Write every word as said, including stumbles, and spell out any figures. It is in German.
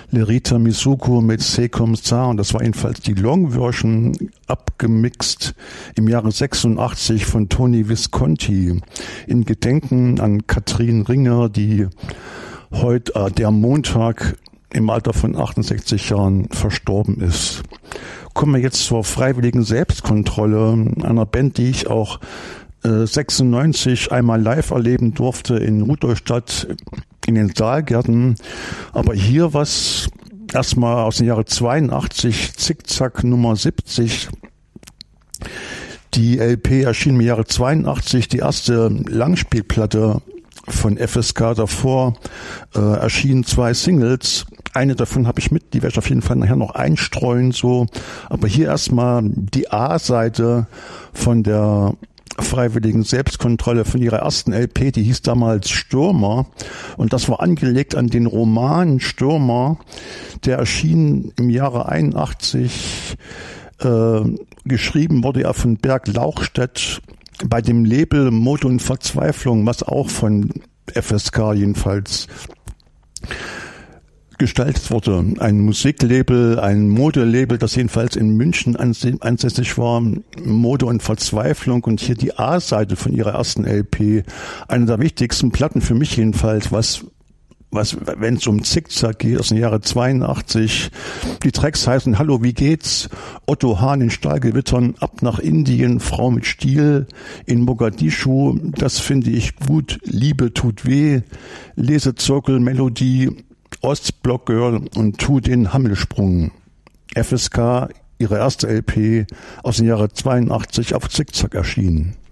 Lerita Misuko mit C'est comme ça, und das war jedenfalls die Long-Version, abgemixt im Jahre sechsundachtzig von Tony Visconti in Gedenken an Katrin Ringer, die heute, äh, der Montag im Alter von achtundsechzig Jahren verstorben ist. Kommen wir jetzt zur freiwilligen Selbstkontrolle, einer Band, die ich auch äh, sechsundneunzig einmal live erleben durfte in Rudolstadt in den Saalgärten. Aber hier was erstmal aus dem Jahre zweiundachtzig, Zickzack Nummer siebzig. Die L P erschien im Jahre zweiundachtzig, die erste Langspielplatte von F S K. Davor äh, erschienen zwei Singles. Eine davon habe ich mit, die werde ich auf jeden Fall nachher noch einstreuen, so. Aber hier erstmal die A-Seite von der freiwilligen Selbstkontrolle von ihrer ersten L P, die hieß damals Stürmer. Und das war angelegt an den Roman Stürmer, der erschien im Jahre einundachtzig. Äh, geschrieben wurde er von Berg Lauchstädt bei dem Label Mode und Verzweiflung, was auch von F S K jedenfalls gestaltet wurde. Ein Musiklabel, ein Modelabel, das jedenfalls in München ansässig war, Mode und Verzweiflung, und hier die A-Seite von ihrer ersten L P. Eine der wichtigsten Platten für mich jedenfalls, was was, wenn es um Zickzack geht, aus dem Jahre zweiundachtzig. Die Tracks heißen Hallo, wie geht's? Otto Hahn in Stahlgewittern, ab nach Indien, Frau mit Stiel in Mogadischu, das finde ich gut, Liebe tut weh, Lesezirkel, Melodie, Ostblock Girl und Tu den Hammelsprung. F S K, ihre erste L P aus dem Jahre zweiundachtzig auf Zickzack erschienen.